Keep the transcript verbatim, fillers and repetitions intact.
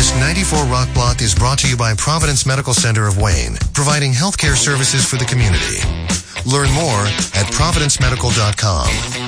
News ninety-four Rock Block is brought to you by Providence Medical Center of Wayne, providing healthcare services for the community. Learn more at providence medical dot com.